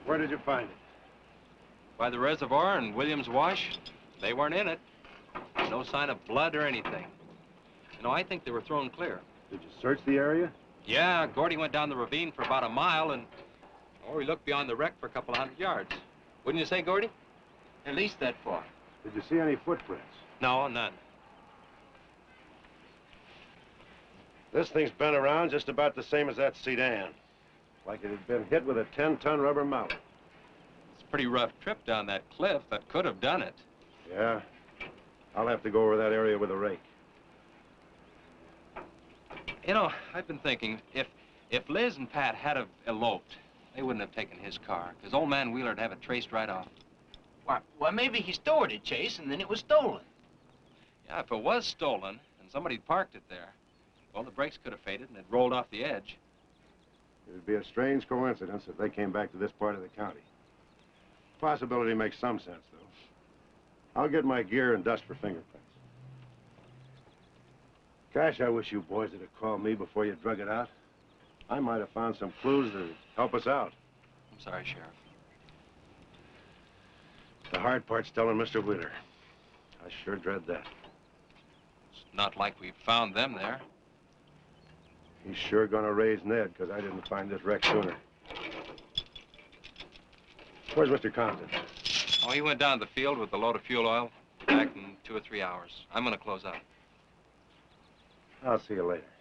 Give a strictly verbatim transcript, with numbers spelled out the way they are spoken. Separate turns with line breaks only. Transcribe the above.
Where did you find it?
By the reservoir in Williams Wash. They weren't in it. No sign of blood or anything. You know, I think they were thrown clear.
Did you search the area?
Yeah, Gordy went down the ravine for about a mile and... Or he looked beyond the wreck for a couple of hundred yards. Wouldn't you say, Gordy?
At least that far.
Did you see any footprints?
No, none.
This thing's been around just about the same as that sedan. Like it had been hit with a ten-ton rubber mallet.
It's a pretty rough trip down that cliff. That could have done it.
Yeah. I'll have to go over that area with a rake.
You know, I've been thinking, if if Liz and Pat had have eloped, they wouldn't have taken his car, because old man Wheeler'd have it traced right off.
Why, well, maybe he stored it, Chase, and then it was stolen.
Yeah, if it was stolen, and somebody parked it there, well, the brakes could have faded and it rolled off the edge.
It'd be a strange coincidence if they came back to this part of the county. Possibility makes some sense, though. I'll get my gear and dust for fingerprints. Gosh, I wish you boys would have called me before you drug it out. I might have found some clues that would help us out.
I'm sorry, Sheriff.
The hard part's telling Mister Wheeler. I sure dread that.
It's not like we found them there.
He's sure gonna raise Ned, because I didn't find this wreck sooner. Where's Mister Compton?
Oh, he went down to the field with a load of fuel oil. Back in two or three hours. I'm gonna close out.
I'll see you later.